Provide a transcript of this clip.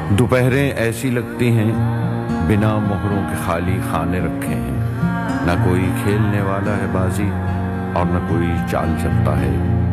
दोपहरें ऐसी लगती हैं बिना मोहरों के खाली खाने रखे हैं। न कोई खेलने वाला है बाजी और न कोई चाल चलता है।